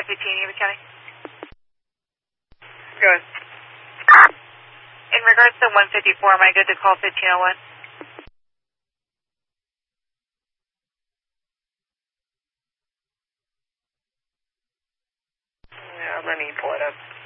515, Yuba County. Go ahead. In regards to 154, am I good to call 1501? Yeah, let me pull it up.